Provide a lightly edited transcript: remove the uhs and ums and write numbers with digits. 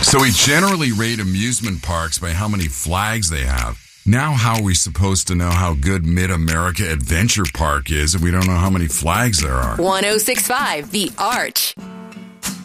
So we generally rate amusement parks by how many flags they have. Now how are we supposed to know how good Mid-America Adventure Park is if we don't know how many flags there are? 106.5 The Arch.